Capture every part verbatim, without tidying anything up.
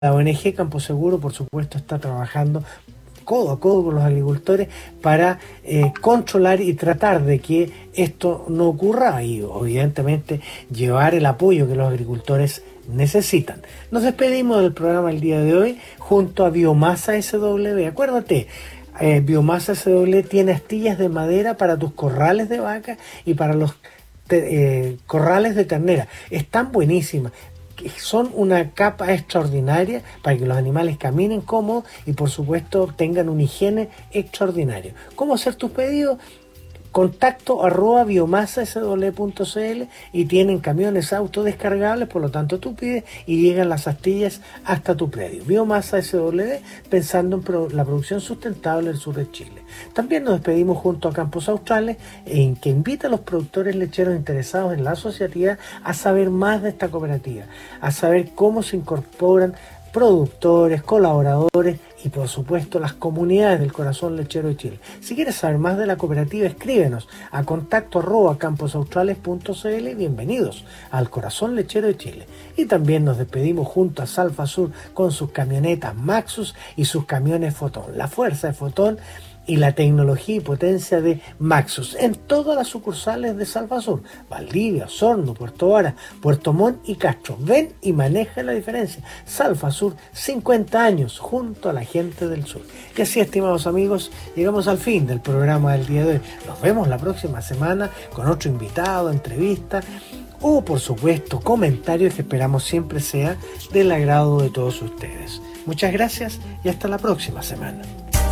La O N G Campo Seguro, por supuesto, está trabajando codo a codo con los agricultores para eh, controlar y tratar de que esto no ocurra y evidentemente llevar el apoyo que los agricultores necesitan. Nos despedimos del programa el día de hoy junto a Biomasa S W. Acuérdate, eh, Biomasa S W tiene astillas de madera para tus corrales de vaca y para los te, eh, corrales de ternera. Están buenísimas. Son una capa extraordinaria para que los animales caminen cómodos y por supuesto tengan una higiene extraordinaria. ¿Cómo hacer tus pedidos? Contacto arroba biomasa s w punto c l y tienen camiones autodescargables, por lo tanto tú pides y llegan las astillas hasta tu predio. Biomasa S W, pensando en pro, la producción sustentable del sur de Chile. También nos despedimos junto a Campos Australes, en que invita a los productores lecheros interesados en la asociatividad a saber más de esta cooperativa, a saber cómo se incorporan productores, colaboradores y por supuesto las comunidades del corazón lechero de Chile. Si quieres saber más de la cooperativa, escríbenos a contacto arroba camposaustrales punto c l. Bienvenidos al corazón lechero de Chile. Y también nos despedimos junto a Salfa Sur con sus camionetas Maxus y sus camiones Fotón. La fuerza de Fotón y la tecnología y potencia de Maxus en todas las sucursales de Salvasur, Valdivia, Osorno, Puerto Vara, Puerto Montt y Castro. Ven y maneja la diferencia. Salvasur, cincuenta años junto a la gente del sur. Y así, estimados amigos, llegamos al fin del programa del día de hoy. Nos vemos la próxima semana con otro invitado, entrevista o, por supuesto, comentarios que esperamos siempre sea del agrado de todos ustedes. Muchas gracias y hasta la próxima semana.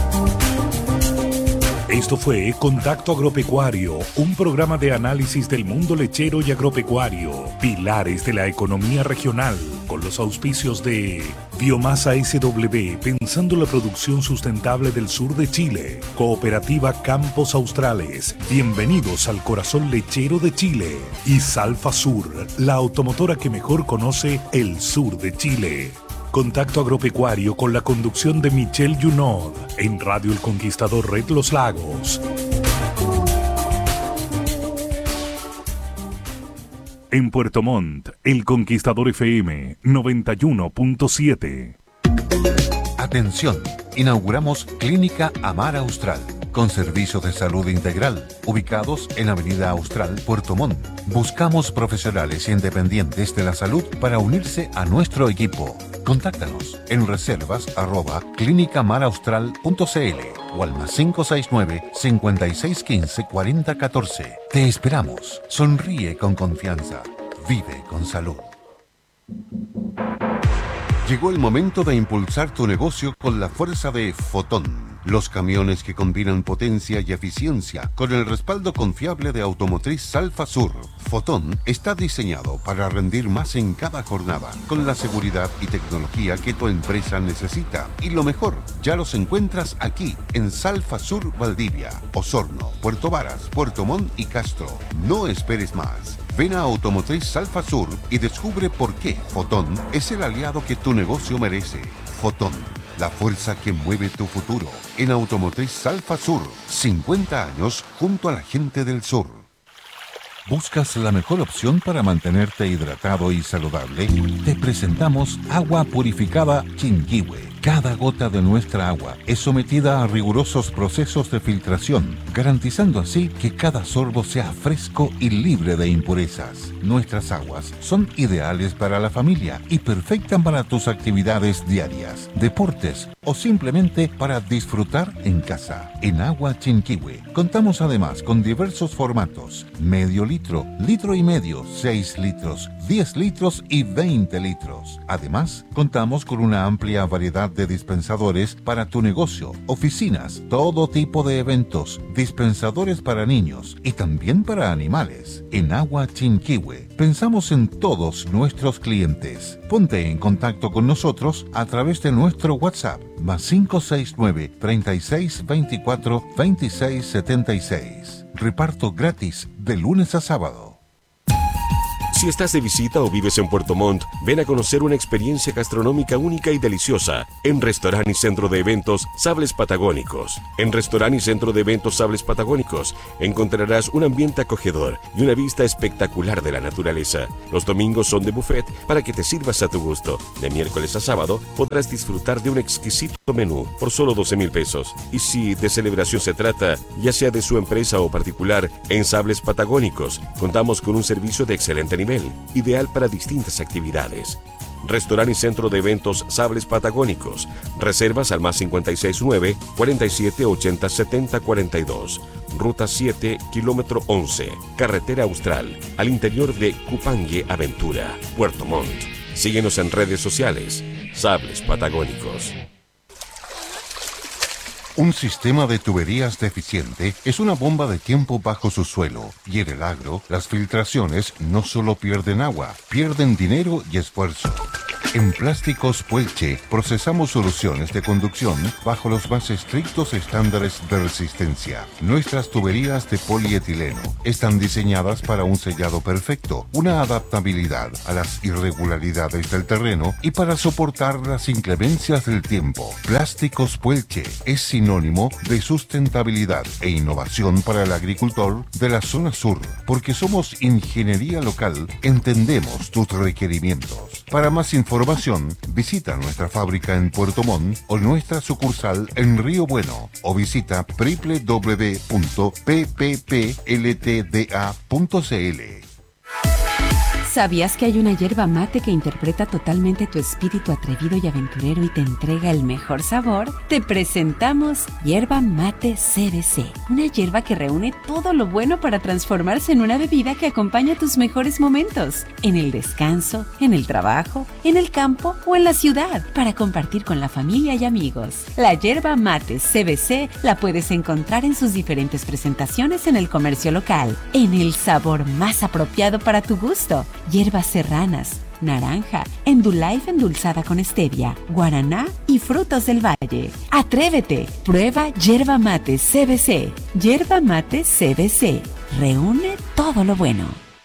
Esto fue Contacto Agropecuario, un programa de análisis del mundo lechero y agropecuario, pilares de la economía regional, con los auspicios de Biomasa S W, pensando la producción sustentable del sur de Chile, Cooperativa Campos Australes, bienvenidos al corazón lechero de Chile, y Salfa Sur, la automotora que mejor conoce el sur de Chile. Contacto Agropecuario con la conducción de Michelle Junod en Radio El Conquistador Red Los Lagos. En Puerto Montt, El Conquistador F M noventa y uno punto siete. Atención, inauguramos Clínica Amar Austral, con servicios de salud integral, ubicados en Avenida Austral, Puerto Montt. Buscamos profesionales independientes de la salud para unirse a nuestro equipo. Contáctanos en reservas arroba clínica mar austral punto c l o al más cinco seis nueve, cinco seis uno cinco, cuatro cero uno cuatro. Te esperamos. Sonríe con confianza. Vive con salud. Llegó el momento de impulsar tu negocio con la fuerza de Fotón. Los camiones que combinan potencia y eficiencia con el respaldo confiable de Automotriz Salfa Sur. Fotón está diseñado para rendir más en cada jornada, con la seguridad y tecnología que tu empresa necesita. Y lo mejor, ya los encuentras aquí, en Salfa Sur, Valdivia, Osorno, Puerto Varas, Puerto Montt y Castro. No esperes más. Ven a Automotriz Salfa Sur y descubre por qué Fotón es el aliado que tu negocio merece. Fotón, la fuerza que mueve tu futuro. En Automotriz Salfa Sur, cincuenta años junto a la gente del sur. ¿Buscas la mejor opción para mantenerte hidratado y saludable? Te presentamos Agua Purificada Chinquihue. Cada gota de nuestra agua es sometida a rigurosos procesos de filtración, garantizando así que cada sorbo sea fresco y libre de impurezas. Nuestras aguas son ideales para la familia y perfectas para tus actividades diarias, deportes o simplemente para disfrutar en casa. En Agua Chinquihue contamos además con diversos formatos: medio litro, litro y medio, seis litros, diez litros y veinte litros. Además, contamos con una amplia variedad de dispensadores para tu negocio, oficinas, todo tipo de eventos, dispensadores para niños y también para animales. En Agua Chinquihue pensamos en todos nuestros clientes. Ponte en contacto con nosotros a través de nuestro WhatsApp más cinco seis nueve, treinta y seis, veinticuatro, veintiséis, setenta y seis. Reparto gratis de lunes a sábado. Si estás de visita o vives en Puerto Montt, ven a conocer una experiencia gastronómica única y deliciosa en Restaurante y Centro de Eventos Sables Patagónicos. En Restaurante y Centro de Eventos Sables Patagónicos encontrarás un ambiente acogedor y una vista espectacular de la naturaleza. Los domingos son de buffet para que te sirvas a tu gusto. De miércoles a sábado podrás disfrutar de un exquisito menú por solo doce mil pesos. Y si de celebración se trata, ya sea de su empresa o particular, en Sables Patagónicos contamos con un servicio de excelente nivel, ideal para distintas actividades. Restaurante y Centro de Eventos Sables Patagónicos. Reservas al más cinco seis nueve, cuarenta y siete, ochenta, setenta, cuarenta y dos. Ruta siete, kilómetro once. Carretera Austral, al interior de Cupangue Aventura, Puerto Montt. Síguenos en redes sociales. Sables Patagónicos. Un sistema de tuberías deficiente es una bomba de tiempo bajo su suelo, y en el agro, las filtraciones no solo pierden agua, pierden dinero y esfuerzo. En Plásticos Puelche procesamos soluciones de conducción bajo los más estrictos estándares de resistencia. Nuestras tuberías de polietileno están diseñadas para un sellado perfecto, una adaptabilidad a las irregularidades del terreno y para soportar las inclemencias del tiempo. Plásticos Puelche es sinónimo de sustentabilidad e innovación para el agricultor de la zona sur, porque somos ingeniería local, entendemos tus requerimientos. Para más información, visita nuestra fábrica en Puerto Montt o nuestra sucursal en Río Bueno o visita doble u doble u doble u punto p p p l t d a punto c l. ¿Sabías que hay una yerba mate que interpreta totalmente tu espíritu atrevido y aventurero y te entrega el mejor sabor? Te presentamos Yerba Mate C B C, una yerba que reúne todo lo bueno para transformarse en una bebida que acompaña tus mejores momentos, en el descanso, en el trabajo, en el campo o en la ciudad, para compartir con la familia y amigos. La Yerba Mate C B C la puedes encontrar en sus diferentes presentaciones en el comercio local, en el sabor más apropiado para tu gusto. Hierbas serranas, naranja, Endullife endulzada con stevia, guaraná y frutos del valle. ¡Atrévete! Prueba Yerba Mate C B C. Yerba Mate C B C. Reúne todo lo bueno.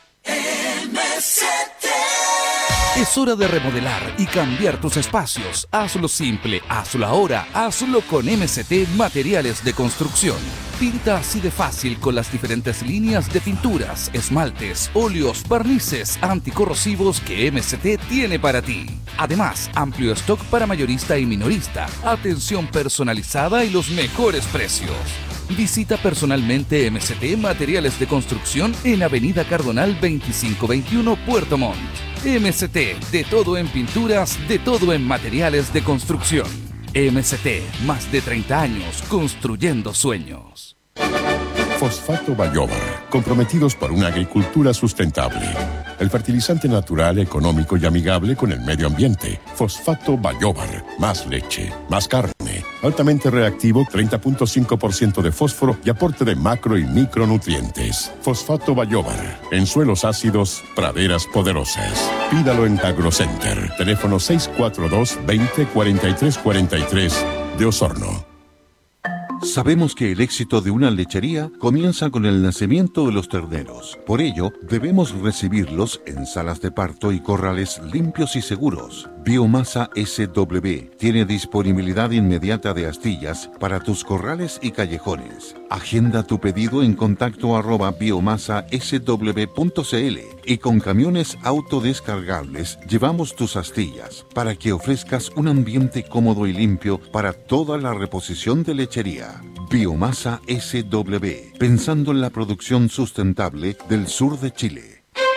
M C T. Es hora de remodelar y cambiar tus espacios. Hazlo simple, hazlo ahora, hazlo con M C T Materiales de Construcción. Pinta así de fácil con las diferentes líneas de pinturas, esmaltes, óleos, barnices anticorrosivos que M C T tiene para ti. Además, amplio stock para mayorista y minorista, atención personalizada y los mejores precios. Visita personalmente M C T Materiales de Construcción en Avenida Cardonal veinticinco veintiuno, Puerto Montt. M C T, de todo en pinturas, de todo en materiales de construcción. M C T, más de treinta años construyendo sueños. Fosfato Bayobar, comprometidos por una agricultura sustentable. El fertilizante natural, económico y amigable con el medio ambiente. Fosfato Bayobar, más leche, más carne. Altamente reactivo, treinta punto cinco por ciento de fósforo y aporte de macro y micronutrientes. Fosfato Bayobar, en suelos ácidos, praderas poderosas. Pídalo en AgroCenter. Teléfono seis cuatro dos, veinte, cuarenta y tres cuarenta y tres de Osorno. Sabemos que el éxito de una lechería comienza con el nacimiento de los terneros. Por ello, debemos recibirlos en salas de parto y corrales limpios y seguros. Biomasa S W tiene disponibilidad inmediata de astillas para tus corrales y callejones. Agenda tu pedido en contacto arroba biomasa s w punto c l y con camiones autodescargables llevamos tus astillas para que ofrezcas un ambiente cómodo y limpio para toda la reposición de lechería. Biomasa S W, pensando en la producción sustentable del sur de Chile.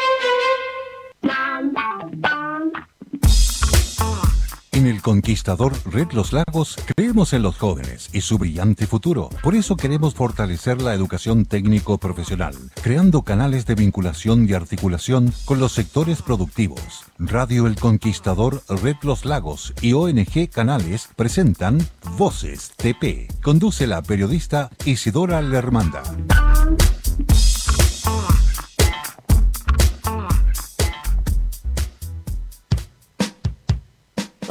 En El Conquistador Red Los Lagos creemos en los jóvenes y su brillante futuro. Por eso queremos fortalecer la educación técnico-profesional, creando canales de vinculación y articulación con los sectores productivos. Radio El Conquistador Red Los Lagos y O N G Canales presentan Voces T P. Conduce la periodista Isidora Lermanda. Hola, hola,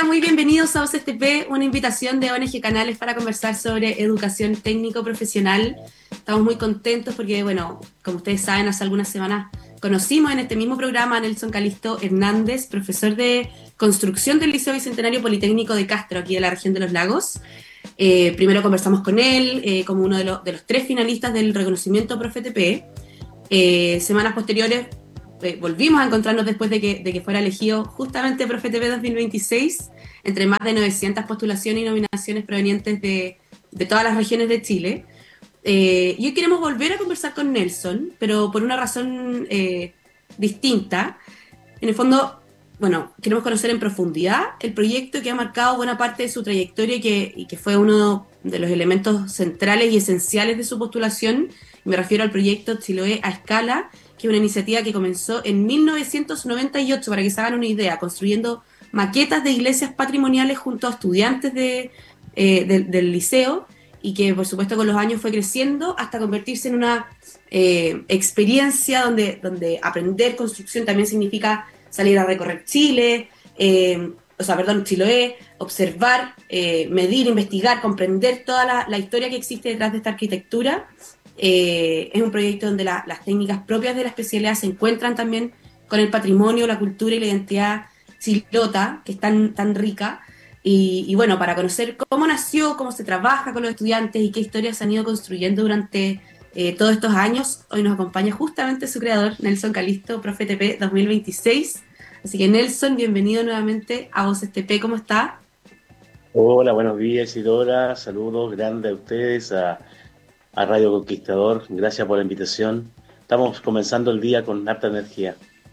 muy bienvenidos a O C T P, una invitación de O N G Canales para conversar sobre educación técnico-profesional. Estamos muy contentos porque, bueno, como ustedes saben, hace algunas semanas conocimos en este mismo programa a Nelson Calisto Hernández, profesor de construcción del Liceo Bicentenario Politécnico de Castro, aquí de la región de los Lagos. Eh, primero conversamos con él eh, como uno de los, de los tres finalistas del reconocimiento ProfeTP. Eh, semanas posteriores eh, volvimos a encontrarnos después de que, de que fuera elegido justamente ProfeTP dos mil veintiséis entre más de novecientas postulaciones y nominaciones provenientes de, de todas las regiones de Chile. Eh, y hoy queremos volver a conversar con Nelson, pero por una razón eh, distinta. En el fondo, bueno, queremos conocer en profundidad el proyecto que ha marcado buena parte de su trayectoria y que, y que fue uno de los elementos centrales y esenciales de su postulación. Me refiero al proyecto Chiloé a Escala, que es una iniciativa que comenzó en mil novecientos noventa y ocho, para que se hagan una idea, construyendo maquetas de iglesias patrimoniales junto a estudiantes de, eh, de, del liceo, y que por supuesto con los años fue creciendo hasta convertirse en una eh, experiencia donde, donde aprender construcción también significa salir a recorrer Chile, eh, o sea, perdón, Chiloé, observar, eh, medir, investigar, comprender toda la, la historia que existe detrás de esta arquitectura. Eh, es un proyecto donde la, las técnicas propias de la especialidad se encuentran también con el patrimonio, la cultura y la identidad chilota, que es tan, tan rica. Y, y bueno, para conocer cómo nació, cómo se trabaja con los estudiantes y qué historias se han ido construyendo durante eh, todos estos años, hoy nos acompaña justamente su creador, Nelson Calisto, ProfeTP dos mil veintiséis. Así que Nelson, bienvenido nuevamente a O C T P, ¿cómo está? Hola, buenos días Isidora, saludos grandes a ustedes, a, a Radio Conquistador, gracias por la invitación. Estamos comenzando el día con harta energía.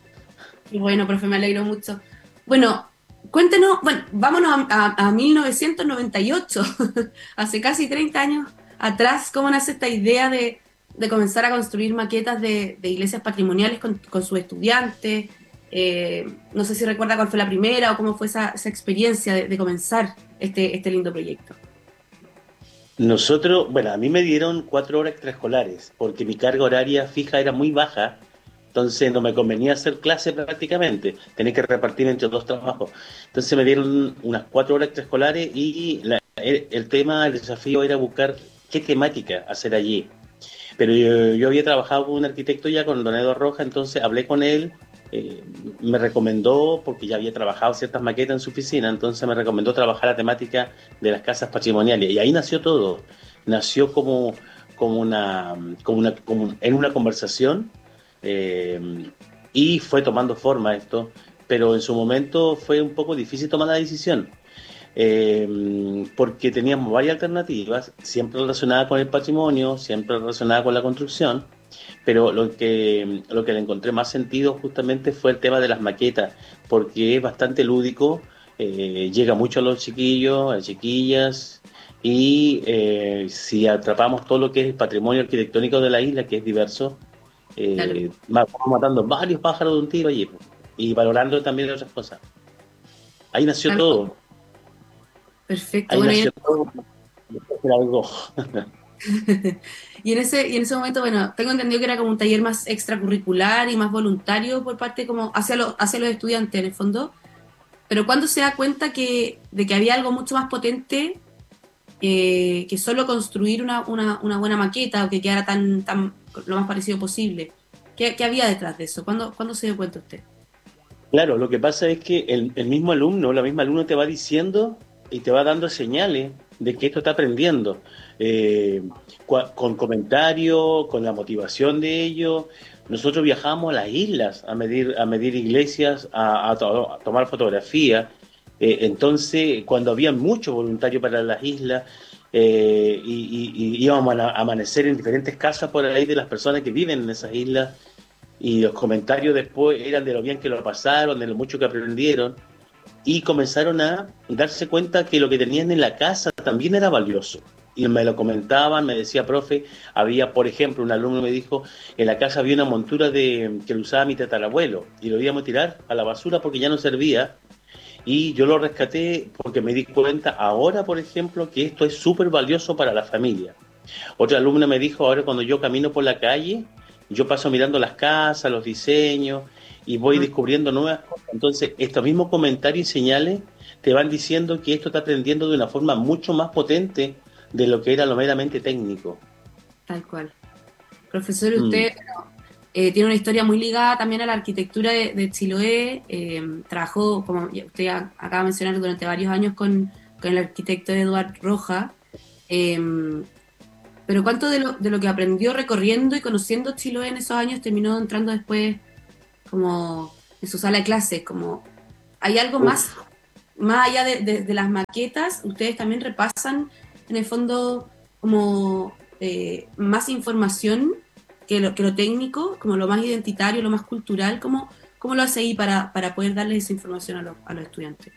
Y bueno, profe, me alegro mucho. Bueno, cuéntenos, bueno, vámonos a, a, a mil novecientos noventa y ocho, hace casi treinta años atrás, ¿cómo nace esta idea de, de comenzar a construir maquetas de, de iglesias patrimoniales con, con sus estudiantes? Eh, no sé si recuerda cuál fue la primera o cómo fue esa, esa experiencia de, de comenzar este, este lindo proyecto. Nosotros, bueno, a mí me dieron cuatro horas extraescolares, porque mi carga horaria fija era muy baja, entonces no me convenía hacer clase prácticamente, tenía que repartir entre dos trabajos. Entonces me dieron unas cuatro horas extraescolares y la, el, el tema, el desafío era buscar qué temática hacer allí. Pero yo, yo había trabajado con un arquitecto ya, con Don Edo Roja, entonces hablé con él, eh, me recomendó, porque ya había trabajado ciertas maquetas en su oficina, entonces me recomendó trabajar la temática de las casas patrimoniales. Y ahí nació todo, nació como, como, una, como, una, como en una conversación. Eh, y fue tomando forma esto, pero en su momento fue un poco difícil tomar la decisión, eh, porque teníamos varias alternativas, siempre relacionadas con el patrimonio, siempre relacionadas con la construcción, pero lo que, lo que le encontré más sentido justamente fue el tema de las maquetas, porque es bastante lúdico, eh, llega mucho a los chiquillos, a las chiquillas, y eh, si atrapamos todo lo que es el patrimonio arquitectónico de la isla, que es diverso, Eh, claro. Vamos matando varios pájaros de un tiro allí y valorando también otras cosas. Ahí nació claro. todo. Perfecto. Ahí bueno, nació y... todo. y, en ese, y en ese momento, bueno, tengo entendido que era como un taller más extracurricular y más voluntario por parte como hacia, lo, hacia los estudiantes en el fondo. Pero ¿cuándo se da cuenta que, de que había algo mucho más potente eh, que solo construir una, una, una buena maqueta o que quedara tan, tan lo más parecido posible? ¿Qué, qué había detrás de eso? ¿Cuándo, ¿Cuándo se dio cuenta usted? Claro, lo que pasa es que el, el mismo alumno, la misma alumno te va diciendo y te va dando señales de que esto está aprendiendo, eh, con comentarios, con la motivación de ellos. Nosotros viajamos a las islas a medir, a medir iglesias, a, a, to, a tomar fotografías. Eh, entonces, cuando había muchos voluntarios para las islas, eh, y, y, y íbamos a amanecer en diferentes casas por ahí de las personas que viven en esas islas, y los comentarios después eran de lo bien que lo pasaron, de lo mucho que aprendieron, y comenzaron a darse cuenta que lo que tenían en la casa también era valioso. Y me lo comentaban, me decía, profe, había, por ejemplo, un alumno me dijo, en la casa había una montura de, que lo usaba mi tatarabuelo, y lo íbamos a tirar a la basura porque ya no servía. Y yo lo rescaté porque me di cuenta ahora, por ejemplo, que esto es súper valioso para la familia. Otra alumna me dijo, ahora cuando yo camino por la calle, yo paso mirando las casas, los diseños, y voy descubriendo nuevas cosas. Entonces, estos mismos comentarios y señales te van diciendo que esto está aprendiendo de una forma mucho más potente de lo que era lo meramente técnico. Tal cual. Profesor, usted mm. eh, tiene una historia muy ligada también a la arquitectura de, de Chiloé, eh, trabajó, como usted acaba de mencionar, durante varios años con, con el arquitecto Eduard Roja, eh, pero ¿cuánto de lo, de lo que aprendió recorriendo y conociendo Chiloé en esos años terminó entrando después como en su sala de clases? Como, ¿hay algo Uf. más, más allá de, de, de las maquetas? ¿Ustedes también repasan en el fondo como eh, más información que lo, que lo técnico, como lo más identitario, lo más cultural? ¿Cómo, cómo lo hace ahí para, para poder darles esa información a, lo, a los estudiantes?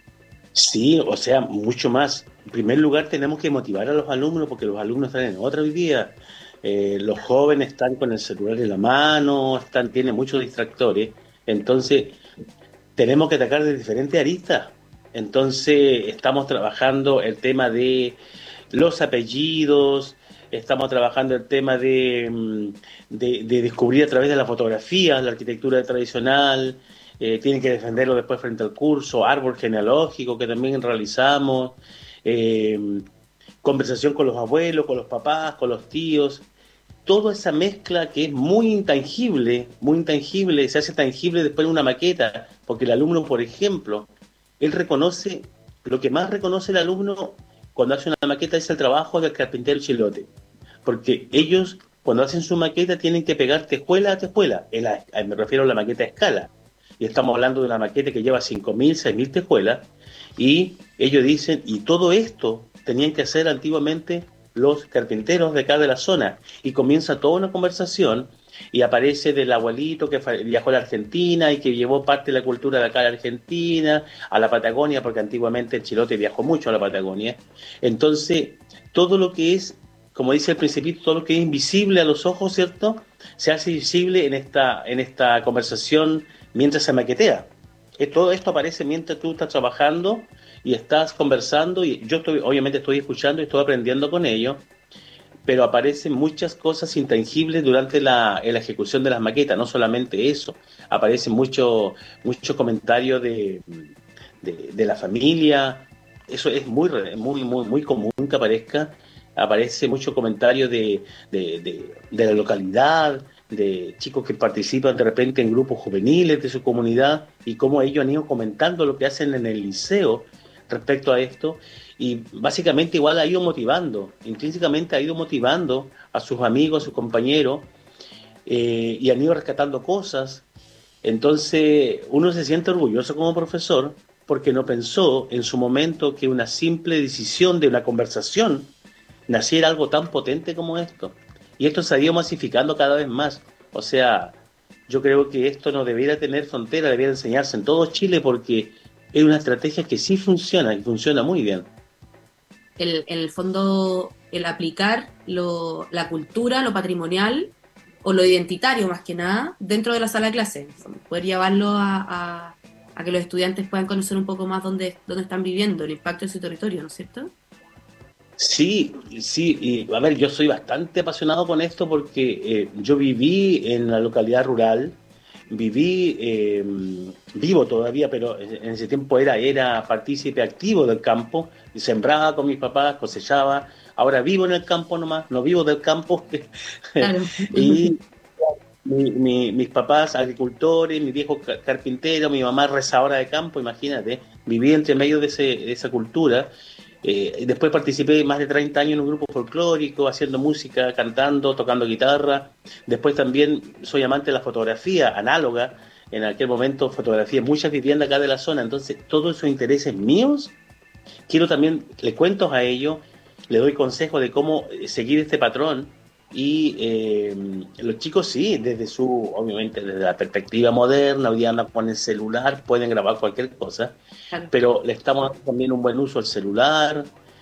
Sí, o sea, mucho más. En primer lugar, tenemos que motivar a los alumnos, porque los alumnos están en otra hoy día. Eh, los jóvenes están con el celular en la mano, están, tienen muchos distractores. Entonces, tenemos que atacar de diferentes aristas. Entonces, estamos trabajando el tema de los apellidos, estamos trabajando el tema de, de, de descubrir a través de la fotografía la arquitectura tradicional. Eh, tienen que defenderlo después frente al curso, árbol genealógico que también realizamos, eh, conversación con los abuelos, con los papás, con los tíos, toda esa mezcla que es muy intangible, muy intangible, se hace tangible después de una maqueta, porque el alumno, por ejemplo, él reconoce, lo que más reconoce el alumno cuando hace una maqueta es el trabajo del carpintero chilote, porque ellos cuando hacen su maqueta tienen que pegar tejuela a tejuela, en la, me refiero a la maqueta a escala, y estamos hablando de una maqueta que lleva cinco mil, seis mil tejuelas, y ellos dicen, y todo esto tenían que hacer antiguamente los carpinteros de acá de la zona, y comienza toda una conversación, y aparece del abuelito que viajó a la Argentina y que llevó parte de la cultura de acá a la Argentina, a la Patagonia, porque antiguamente el chilote viajó mucho a la Patagonia. Entonces, todo lo que es, como dice el Principito, todo lo que es invisible a los ojos, ¿cierto?, se hace visible en esta, en esta conversación mientras se maquetea. Todo esto aparece mientras tú estás trabajando y estás conversando, y yo estoy, obviamente estoy escuchando y estoy aprendiendo con ellos, pero aparecen muchas cosas intangibles durante la, la ejecución de las maquetas, no solamente eso, aparecen muchos mucho comentarios de, de, de la familia, eso es muy, muy, muy, muy común que aparezca, aparece mucho comentario de, de, de, de la localidad, de chicos que participan de repente en grupos juveniles de su comunidad y cómo ellos han ido comentando lo que hacen en el liceo respecto a esto, y básicamente igual ha ido motivando, intrínsecamente ha ido motivando a sus amigos, a sus compañeros, eh, y han ido rescatando cosas. Entonces uno se siente orgulloso como profesor porque no pensó en su momento que una simple decisión de una conversación naciera algo tan potente como esto. Y esto se ha ido masificando cada vez más. O sea, yo creo que esto no debiera tener frontera, debiera enseñarse en todo Chile porque es una estrategia que sí funciona y funciona muy bien. El, en el fondo, el aplicar lo, la cultura, lo patrimonial o lo identitario más que nada dentro de la sala de clase. Poder llevarlo a, a, a que los estudiantes puedan conocer un poco más dónde, dónde están viviendo, el impacto de su territorio, ¿no es cierto? Sí, sí, y a ver, yo soy bastante apasionado con esto porque eh, yo viví en la localidad rural, viví, eh, vivo todavía, pero en ese tiempo era, era partícipe activo del campo, y sembraba con mis papás, cosechaba, ahora vivo en el campo nomás, no vivo del campo, claro. Y mi, mi, mis papás agricultores, mi viejo carpintero, mi mamá rezadora de campo, imagínate, viví entre medio de, ese, de esa cultura. Eh, después participé más de treinta años en un grupo folclórico, haciendo música, cantando, tocando guitarra. Después también soy amante de la fotografía análoga. En aquel momento fotografié muchas viviendas acá de la zona. Entonces, todos esos intereses míos, quiero también, le cuento a ellos, le doy consejos de cómo seguir este patrón. Y eh, los chicos sí, desde su, obviamente desde la perspectiva moderna, hoy día andan con el celular, pueden grabar cualquier cosa, claro. Pero le estamos dando también un buen uso al celular.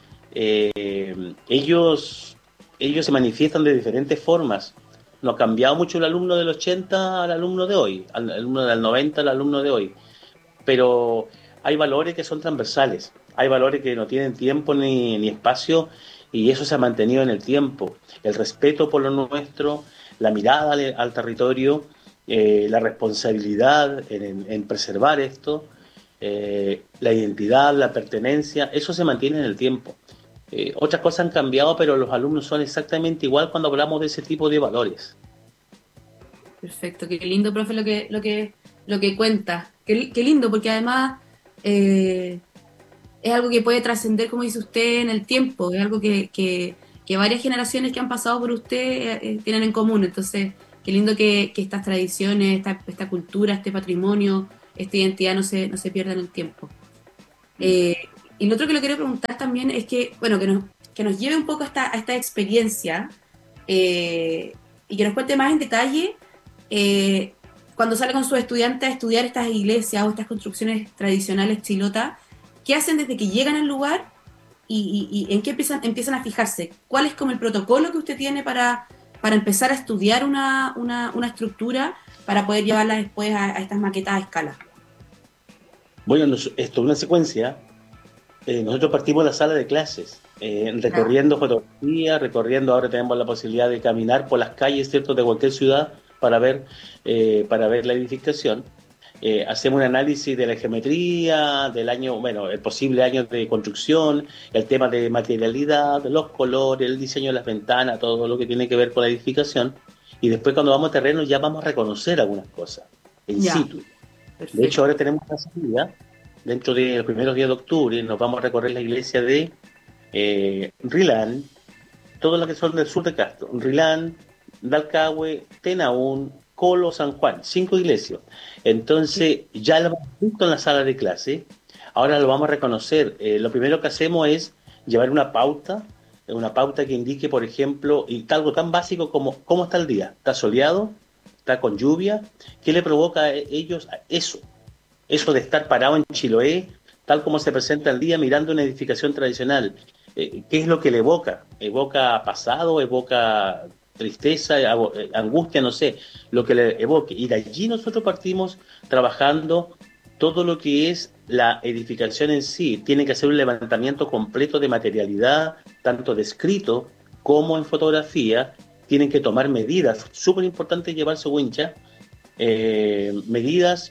Eh, ellos, ellos se manifiestan de diferentes formas. No ha cambiado mucho el alumno del ochenta al alumno de hoy, al alumno del noventa al alumno de hoy, pero hay valores que son transversales, hay valores que no tienen tiempo ni, ni espacio. Y eso se ha mantenido en el tiempo. El respeto por lo nuestro, la mirada al, al territorio, eh, la responsabilidad en, en, en preservar esto. eh, la identidad, la pertenencia, eso se mantiene en el tiempo. Eh, otras cosas han cambiado, pero los alumnos son exactamente igual cuando hablamos de ese tipo de valores. Perfecto, qué lindo, profe, lo que, lo que, lo que cuenta. Qué, qué lindo, porque además eh, es algo que puede trascender, como dice usted, en el tiempo, es algo que, que, que varias generaciones que han pasado por usted eh, eh, tienen en común. Entonces, qué lindo que, que estas tradiciones, esta, esta cultura, este patrimonio, esta identidad no se, no se pierda en el tiempo. Eh, y lo otro que le quiero preguntar también es que, bueno, que nos, que nos lleve un poco a esta, a esta experiencia eh, y que nos cuente más en detalle eh, cuando sale con sus estudiantes a estudiar estas iglesias o estas construcciones tradicionales chilotas, ¿qué hacen desde que llegan al lugar y, y, y en qué empiezan, empiezan a fijarse? ¿Cuál es como el protocolo que usted tiene para, para empezar a estudiar una, una, una estructura para poder llevarla después a, a estas maquetas a escala? Bueno, nos, esto es una secuencia. Eh, nosotros partimos de la sala de clases, eh, recorriendo fotografía, recorriendo, ahora tenemos la posibilidad de caminar por las calles, ¿cierto?, de cualquier ciudad para ver, eh, para ver la edificación. Eh, hacemos un análisis de la geometría, del año, bueno, el posible año de construcción, el tema de materialidad, los colores, el diseño de las ventanas, todo lo que tiene que ver con la edificación. Y después cuando vamos a terreno ya vamos a reconocer algunas cosas en Ya. situ. Perfecto. De hecho, ahora tenemos una salida, dentro de los primeros días de octubre, nos vamos a recorrer la iglesia de eh, Rilán, todas las que son del sur de Castro, Rilán, Dalcahue, Tenaún, Colo, San Juan, cinco iglesias. Entonces, ya lo hemos visto en la sala de clase, ahora lo vamos a reconocer. Eh, lo primero que hacemos es llevar una pauta, una pauta que indique, por ejemplo, y algo tan básico como cómo está el día. ¿Está soleado? ¿Está con lluvia? ¿Qué le provoca a ellos eso? Eso de estar parado en Chiloé, tal como se presenta el día, mirando una edificación tradicional. Eh, ¿Qué es lo que le evoca? ¿Evoca pasado? ¿Evoca tristeza? ¿Angustia? No sé, lo que le evoque. Y de allí nosotros partimos trabajando todo lo que es la edificación en sí. Tiene que hacer un levantamiento completo de materialidad, tanto de escrito como en fotografía. Tienen que tomar medidas. Súper importante llevar su wincha. Eh, medidas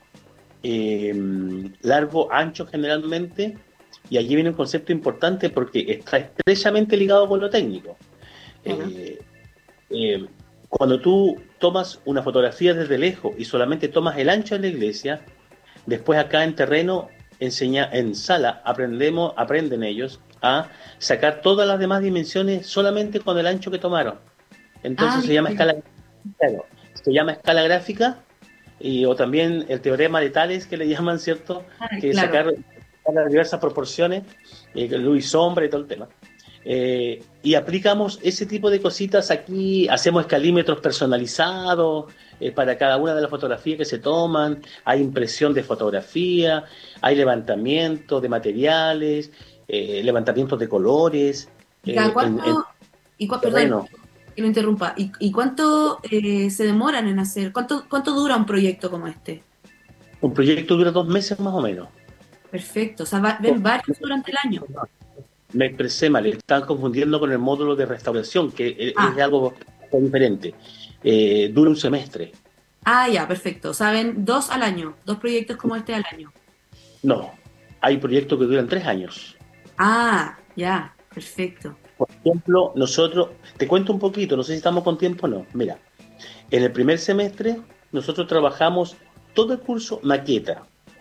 Eh, largo, ancho generalmente, y allí viene un concepto importante porque está estrechamente ligado con lo técnico. Eh, eh, cuando tú tomas una fotografía desde lejos y solamente tomas el ancho de la iglesia, después acá en terreno, enseña, en sala, aprendemos, aprenden ellos a sacar todas las demás dimensiones solamente con el ancho que tomaron. Entonces Ah, se llama bien. escala, claro, se llama escala gráfica. Y, o también el teorema de Tales, que le llaman, ¿cierto? Ah, Que es claro. sacar las diversas proporciones, eh, luz y sombra y todo el tema. Eh, y aplicamos ese tipo de cositas aquí, hacemos escalímetros personalizados eh, para cada una de las fotografías que se toman, hay impresión de fotografía, hay levantamiento de materiales, eh, levantamientos de colores, ¿Y eh, cada en, cuánto, en y cua- terreno. perdón que lo interrumpa, ¿y, y cuánto eh, se demoran en hacer? ¿Cuánto, cuánto dura un proyecto como este? Un proyecto dura dos meses más o menos. Perfecto, o sea, va- ven varios durante el año. Me expresé mal, están confundiendo con el módulo de restauración, que es, Ah. es algo diferente. Eh, dura un semestre. Ah, ya, perfecto. Saben, dos al año, dos proyectos como este al año. No, hay proyectos que duran tres años. Ah, ya, perfecto. Por ejemplo, nosotros, te cuento un poquito, no sé si estamos con tiempo o no. Mira, en el primer semestre nosotros trabajamos todo el curso maqueta.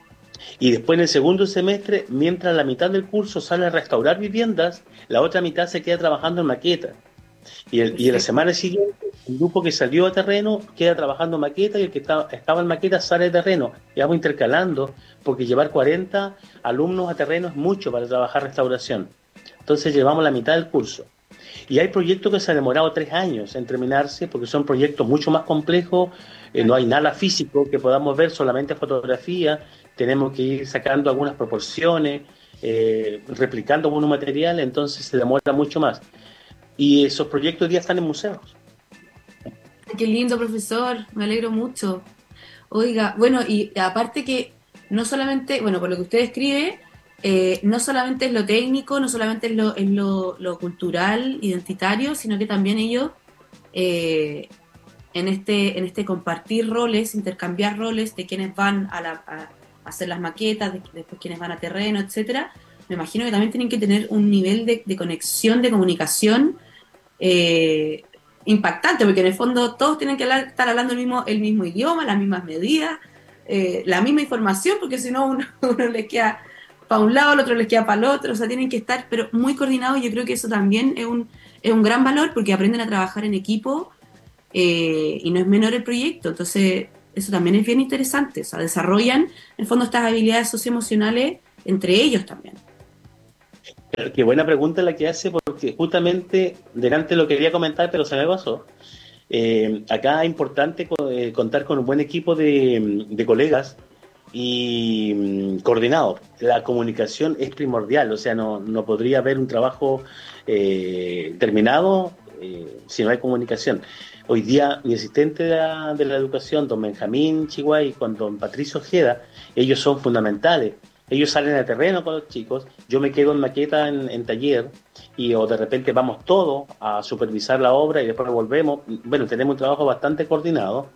Y después en el segundo semestre, mientras la mitad del curso sale a restaurar viviendas, la otra mitad se queda trabajando en maqueta. Y, el, y en la semana siguiente, el grupo que salió a terreno queda trabajando en maqueta y el que estaba, estaba en maqueta sale de terreno. Y vamos intercalando, porque llevar cuarenta alumnos a terreno es mucho para trabajar restauración. Entonces llevamos la mitad del curso. Y hay proyectos que se han demorado tres años en terminarse, porque son proyectos mucho más complejos, eh, no hay nada físico que podamos ver, solamente fotografía, tenemos que ir sacando algunas proporciones, eh, replicando algunos materiales, entonces se demora mucho más. Y esos proyectos hoy día están en museos. Qué lindo, profesor, me alegro mucho. Oiga, bueno, y aparte que no solamente, bueno, por lo que usted escribe, eh, no solamente es lo técnico, no solamente es lo, es lo, lo cultural, identitario, sino que también ellos, eh, en este, en este compartir roles, intercambiar roles de quienes van a la, a, hacer las maquetas, de, después quienes van a terreno, etcétera. Me imagino que también tienen que tener un nivel de, de conexión, de comunicación eh, impactante, porque en el fondo todos tienen que hablar, estar hablando el mismo, el mismo idioma, las mismas medidas, eh, la misma información, porque si no uno, uno les queda para un lado, el otro les queda para el otro, o sea, tienen que estar pero muy coordinados. Yo creo que eso también es un, es un gran valor, porque aprenden a trabajar en equipo eh, y no es menor el proyecto, entonces eso también es bien interesante, o sea, desarrollan en el fondo estas habilidades socioemocionales entre ellos también. Qué buena pregunta la que hace, porque justamente delante lo quería comentar, pero se me pasó. Eh, acá es importante eh, contar con un buen equipo de, de colegas y mm, coordinados. La comunicación es primordial, o sea, no, no podría haber un trabajo eh, terminado eh, si no hay comunicación. Hoy día mi asistente de la, de la educación, don Benjamín Chihuay, con don Patricio Ojeda, ellos son fundamentales. Ellos salen a terreno con los chicos, yo me quedo en maqueta en, en taller, y o de repente vamos todos a supervisar la obra y después volvemos. Bueno, tenemos un trabajo bastante coordinado.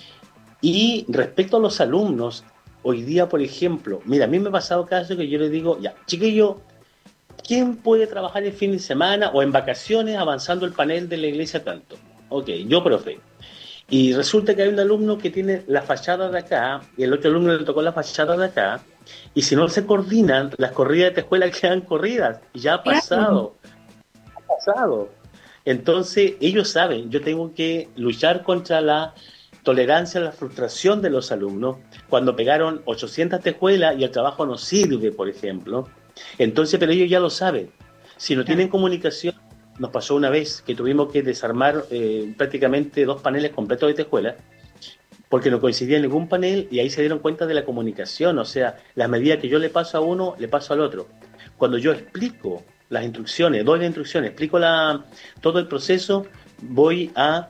Y respecto a los alumnos, hoy día, por ejemplo, mira, a mí me ha pasado caso que yo les digo, ya, chiquillo, ¿quién puede trabajar el fin de semana o en vacaciones avanzando el panel de la iglesia tanto? Ok, yo, profe. Y resulta que hay un alumno que tiene la fachada de acá, y el otro alumno le tocó la fachada de acá, y si no se coordinan, las corridas de tejuela quedan corridas. Y ya ha pasado. Ha pasado. Entonces, ellos saben, yo tengo que luchar contra la tolerancia a la frustración de los alumnos cuando pegaron ochocientas tejuelas y el trabajo no sirve, por ejemplo. Entonces, pero ellos ya lo saben. Si no tienen comunicación, nos pasó una vez que tuvimos que desarmar eh, prácticamente dos paneles completos de tejuela, porque no coincidía en ningún panel, y ahí se dieron cuenta de la comunicación. O sea, las medidas que yo le paso a uno, le paso al otro. Cuando yo explico las instrucciones, doy las instrucciones, explico la, todo el proceso, voy a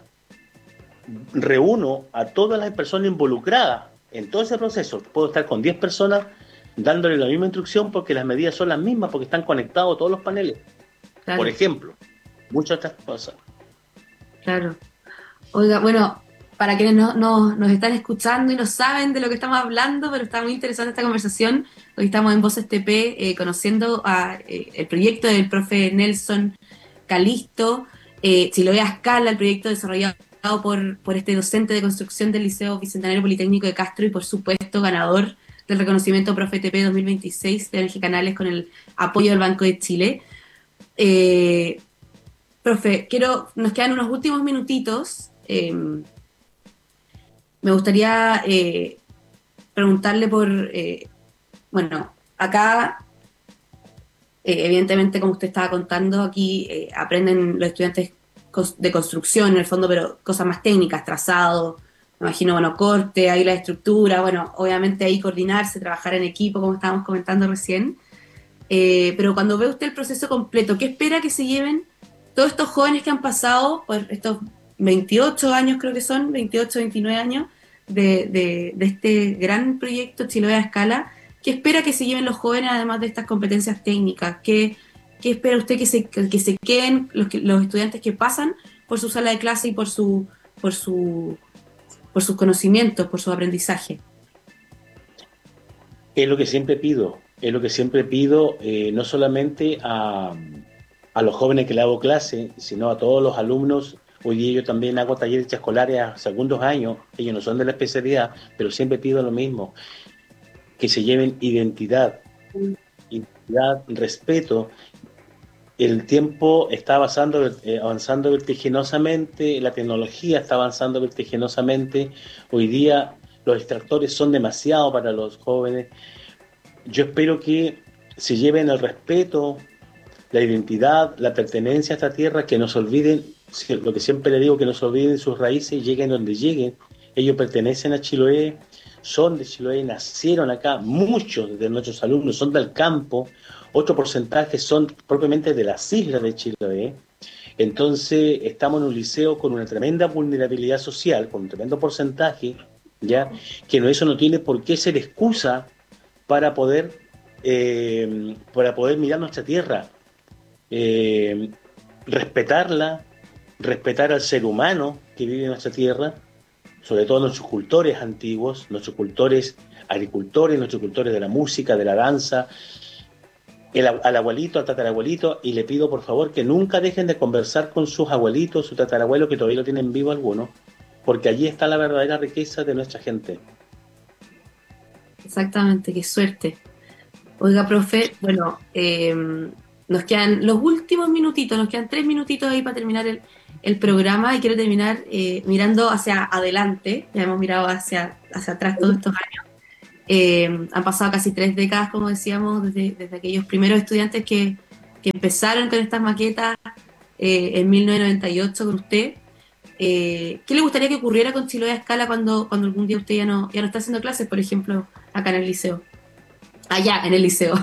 reúno a todas las personas involucradas en todo ese proceso. Puedo estar con diez personas dándole la misma instrucción porque las medidas son las mismas, porque están conectados todos los paneles. Claro. Por ejemplo, muchas otras cosas. Claro. Oiga, bueno, para quienes no, no, nos están escuchando y no saben de lo que estamos hablando, pero está muy interesante esta conversación. Hoy estamos en Voces T P eh, conociendo a, eh, el proyecto del profe Nelson Calisto, eh, Chiloé a escala, el proyecto desarrollado por, por este docente de construcción del Liceo Bicentenario Politécnico de Castro y por supuesto ganador del reconocimiento Profe T P dos mil veintiséis de O N G Canales con el apoyo del Banco de Chile. Eh, profe, quiero, nos quedan unos últimos minutitos. Eh, me gustaría eh, preguntarle por, eh, bueno, acá, eh, evidentemente, como usted estaba contando, aquí eh, aprenden los estudiantes de construcción, en el fondo, pero cosas más técnicas, trazado, me imagino, bueno, corte, ahí la estructura, bueno, obviamente ahí coordinarse, trabajar en equipo, como estábamos comentando recién. Eh, pero cuando ve usted el proceso completo, ¿qué espera que se lleven todos estos jóvenes que han pasado por estos veintiocho años, creo que son, veintiocho, veintinueve años, de, de, de este gran proyecto Chiloé a escala? ¿Qué espera que se lleven los jóvenes, además de estas competencias técnicas? ¿Qué, qué espera usted que se, que se queden los, que, los estudiantes que pasan por su sala de clase y por, su, por, su, por sus conocimientos, por su aprendizaje? Es lo que siempre pido, es lo que siempre pido, eh, no solamente a, a los jóvenes que le hago clase, sino a todos los alumnos. Hoy día yo también hago talleres escolares a segundos años, ellos no son de la especialidad, pero siempre pido lo mismo, que se lleven identidad, identidad, respeto. El tiempo está avanzando, eh, avanzando vertiginosamente, la tecnología está avanzando vertiginosamente. Hoy día los distractores son demasiado para los jóvenes. Yo espero que se lleven el respeto, la identidad, la pertenencia a esta tierra, que no se olviden, lo que siempre le digo, que no se olviden sus raíces, lleguen donde lleguen. Ellos pertenecen a Chiloé, son de Chiloé, nacieron acá, muchos de nuestros alumnos son del campo, otro porcentaje son propiamente de las islas de Chiloé. Entonces estamos en un liceo con una tremenda vulnerabilidad social, con un tremendo porcentaje, ya que no, eso no tiene por qué ser excusa para poder, eh, para poder mirar nuestra tierra, eh, respetarla, respetar al ser humano que vive en nuestra tierra, sobre todo nuestros cultores antiguos, nuestros cultores agricultores, nuestros cultores de la música, de la danza, el, al abuelito, al tatarabuelito, y le pido por favor que nunca dejen de conversar con sus abuelitos, su tatarabuelo, que todavía lo tienen vivo algunos, porque allí está la verdadera riqueza de nuestra gente. Exactamente, qué suerte. Oiga, profe, bueno, eh, nos quedan los últimos minutitos, nos quedan tres minutitos ahí para terminar el, el programa, y quiero terminar eh, mirando hacia adelante. Ya hemos mirado hacia, hacia atrás todos estos años. Eh, han pasado casi tres décadas, como decíamos, desde, desde aquellos primeros estudiantes que, que empezaron con estas maquetas eh, en mil novecientos noventa y ocho con usted. Eh, ¿Qué le gustaría que ocurriera con Chiloé a escala cuando, cuando algún día usted ya no, ya no está haciendo clases, por ejemplo, acá en el liceo? Allá, en el liceo.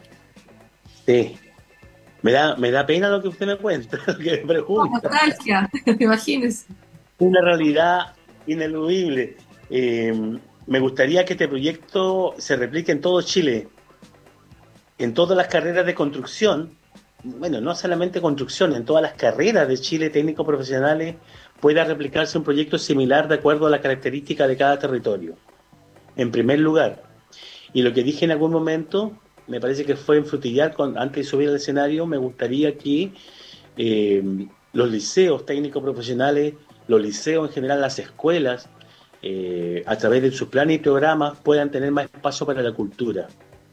Sí. Me da, me da pena lo que usted me cuenta, lo que me pregunta. Nostalgia, imagínese. Una realidad ineludible. Eh, me gustaría que este proyecto se replique en todo Chile, en todas las carreras de construcción. Bueno, no solamente construcción, en todas las carreras de Chile técnico profesionales pueda replicarse un proyecto similar de acuerdo a la característica de cada territorio. En primer lugar, y lo que dije en algún momento, me parece que fue en Frutillar, con, antes de subir al escenario, me gustaría que eh, los liceos técnicos profesionales, los liceos en general, las escuelas, eh, a través de sus planes y programas, puedan tener más espacio para la cultura.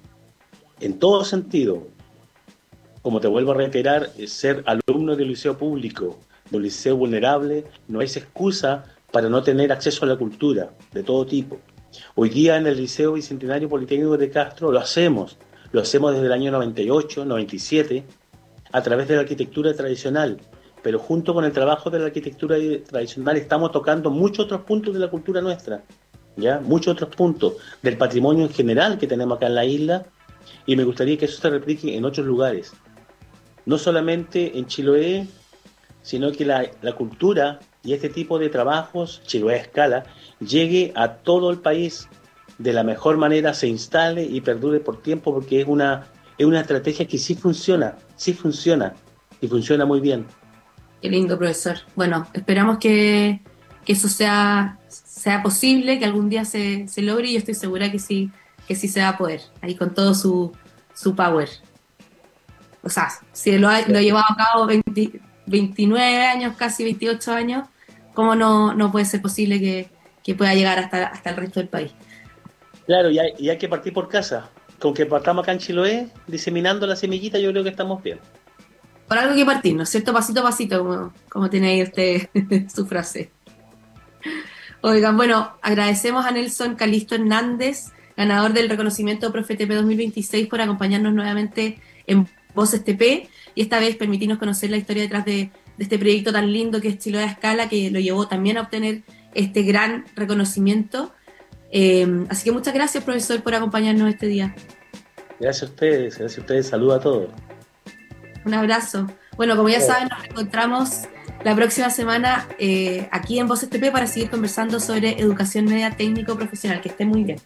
En todo sentido, como te vuelvo a reiterar, ser alumno del liceo público, de un liceo vulnerable, no es excusa para no tener acceso a la cultura de todo tipo. Hoy día en el Liceo Bicentenario Politécnico de Castro lo hacemos, lo hacemos desde el año noventa y ocho, noventa y siete, a través de la arquitectura tradicional, pero junto con el trabajo de la arquitectura tradicional estamos tocando muchos otros puntos de la cultura nuestra, ¿ya? Muchos otros puntos del patrimonio en general que tenemos acá en la isla, y me gustaría que eso se replique en otros lugares. No solamente en Chiloé, sino que la, la cultura y este tipo de trabajos, Chiloé a escala, llegue a todo el país de la mejor manera, se instale y perdure por tiempo, porque es una, es una estrategia que sí funciona, sí funciona, y funciona muy bien. Qué lindo, profesor. Bueno, esperamos que, que eso sea, sea posible, que algún día se, se logre, y yo estoy segura que sí, que sí se va a poder, ahí con todo su, su power. O sea, si lo ha, lo ha llevado a cabo veinte, veintinueve años, casi veintiocho años, ¿cómo no, no puede ser posible que, que pueda llegar hasta, hasta el resto del país? Claro, y hay, y hay que partir por casa. Con que partamos acá en Chiloé, diseminando la semillita, yo creo que estamos bien. Por algo que partir, ¿no es cierto? Pasito a pasito, como, como tiene ahí usted su frase. Oigan, bueno, agradecemos a Nelson Calisto Hernández, ganador del reconocimiento Profe T P dos mil veintiséis, por acompañarnos nuevamente en Voces T P, y esta vez permitirnos conocer la historia detrás de, de este proyecto tan lindo que es Chiloé a escala, que lo llevó también a obtener este gran reconocimiento. Eh, así que muchas gracias, profesor, por acompañarnos este día. Gracias a ustedes, gracias a ustedes, saludos a todos. Un abrazo. Bueno, como ya saben, nos encontramos la próxima semana eh, aquí en Voces T P para seguir conversando sobre educación media técnico profesional. Que estén muy bien.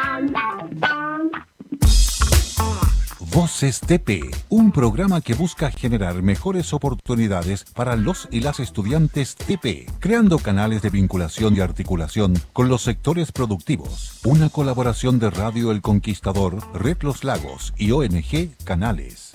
Voces T P, un programa que busca generar mejores oportunidades para los y las estudiantes T P, creando canales de vinculación y articulación con los sectores productivos. Una colaboración de Radio El Conquistador, Red Los Lagos y O N G Canales.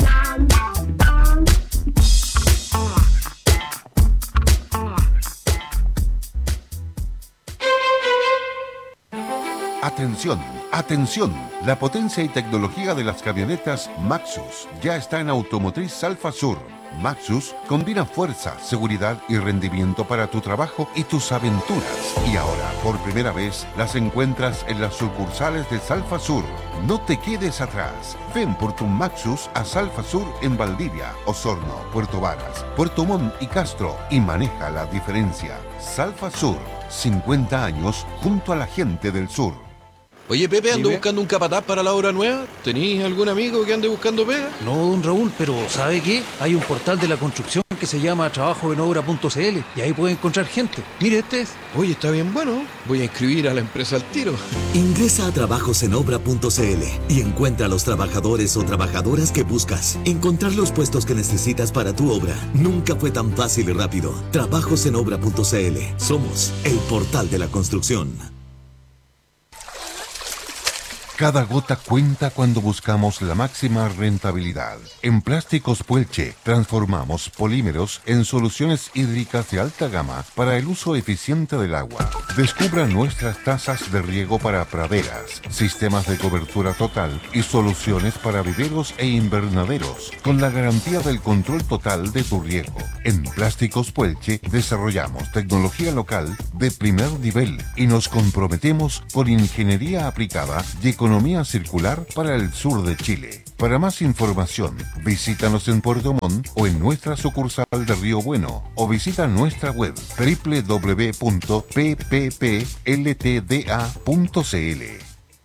Atención, atención, la potencia y tecnología de las camionetas Maxus ya está en Automotriz Salfa Sur. Maxus combina fuerza, seguridad y rendimiento para tu trabajo y tus aventuras. Y ahora, por primera vez, las encuentras en las sucursales de Salfa Sur. No te quedes atrás. Ven por tu Maxus a Salfa Sur en Valdivia, Osorno, Puerto Varas, Puerto Montt y Castro y maneja la diferencia. Salfa Sur, cincuenta años junto a la gente del sur. Oye, Pepe, ando buscando un capataz para la obra nueva. ¿Tenís algún amigo que ande buscando pega? No, don Raúl, pero ¿sabe qué? Hay un portal de la construcción que se llama trabajo en obra punto c l y ahí puede encontrar gente. Mire, este es. Oye, está bien bueno. Voy a inscribir a la empresa al tiro. Ingresa a trabajos en obra punto c l y encuentra a los trabajadores o trabajadoras que buscas. Encontrar los puestos que necesitas para tu obra nunca fue tan fácil y rápido. trabajos en obra punto c l. Somos el portal de la construcción. Cada gota cuenta cuando buscamos la máxima rentabilidad. En Plásticos Puelche transformamos polímeros en soluciones hídricas de alta gama para el uso eficiente del agua. Descubra nuestras tazas de riego para praderas, sistemas de cobertura total y soluciones para viveros e invernaderos, con la garantía del control total de tu riego. En Plásticos Puelche desarrollamos tecnología local de primer nivel y nos comprometemos con ingeniería aplicada y economía circular para el sur de Chile. Para más información, visítanos en Puerto Montt o en nuestra sucursal de Río Bueno o visita nuestra web doble u doble u doble u punto p p p l t d a punto c l.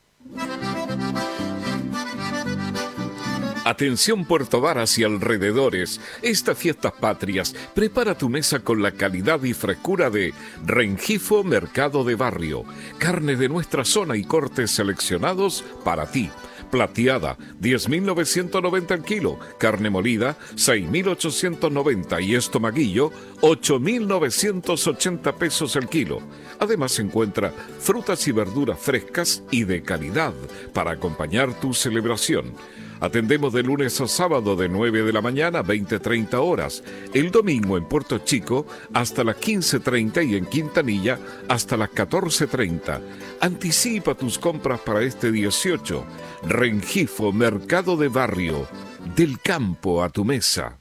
Atención Puerto Varas y alrededores, estas fiestas patrias, prepara tu mesa con la calidad y frescura de Rengifo Mercado de Barrio, carne de nuestra zona y cortes seleccionados para ti. Plateada, diez mil novecientos noventa el kilo, carne molida, seis mil ochocientos noventa y estomaguillo, ocho mil novecientos ochenta pesos el kilo. Además se encuentra frutas y verduras frescas y de calidad para acompañar tu celebración. Atendemos de lunes a sábado de nueve de la mañana a veinte treinta horas. El domingo en Puerto Chico hasta las quince treinta y en Quintanilla hasta las catorce treinta. Anticipa tus compras para este dieciocho. Rengifo Mercado de Barrio. Del campo a tu mesa.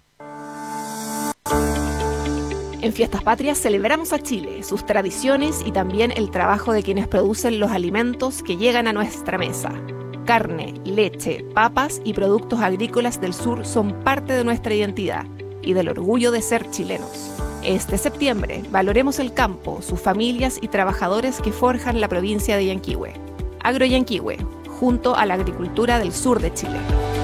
En Fiestas Patrias celebramos a Chile, sus tradiciones y también el trabajo de quienes producen los alimentos que llegan a nuestra mesa. Carne, leche, papas y productos agrícolas del sur son parte de nuestra identidad y del orgullo de ser chilenos. Este septiembre valoremos el campo, sus familias y trabajadores que forjan la provincia de Yanquihue. Agro Yanquihue, junto a la agricultura del sur de Chile.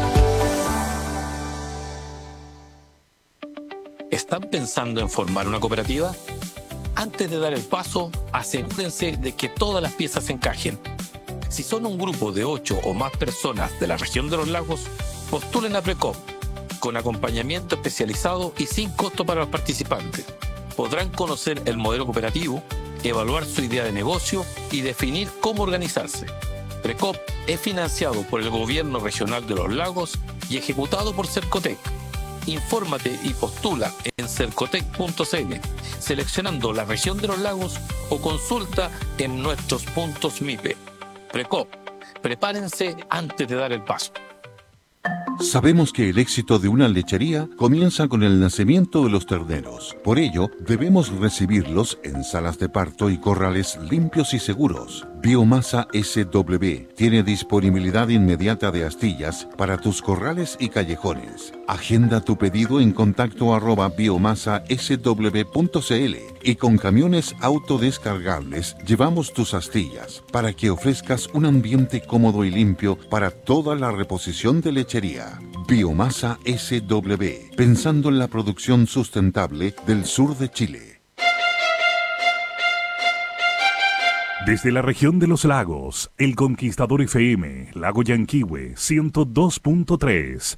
¿Están pensando en formar una cooperativa? Antes de dar el paso, asegúrense de que todas las piezas encajen. Si son un grupo de ocho o más personas de la región de los lagos, postulen a Precop, con acompañamiento especializado y sin costo para los participantes. Podrán conocer el modelo cooperativo, evaluar su idea de negocio y definir cómo organizarse. Precop es financiado por el Gobierno Regional de los Lagos y ejecutado por Cercotec. Infórmate y postula en cercotec punto c l, seleccionando la región de los lagos o consulta en nuestros puntos M I P E. Precop, prepárense antes de dar el paso. Sabemos que el éxito de una lechería comienza con el nacimiento de los terneros. Por ello, debemos recibirlos en salas de parto y corrales limpios y seguros. Biomasa S W tiene disponibilidad inmediata de astillas para tus corrales y callejones. Agenda tu pedido en contacto arroba biomasa s w punto c l y con camiones autodescargables llevamos tus astillas para que ofrezcas un ambiente cómodo y limpio para toda la reposición de lechería. Biomasa S W, pensando en la producción sustentable del sur de Chile. Desde la región de los lagos, El Conquistador F M, Lago Yanquihue, ciento dos punto tres.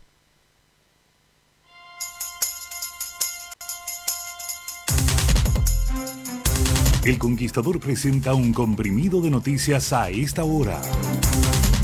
El Conquistador presenta un comprimido de noticias a esta hora.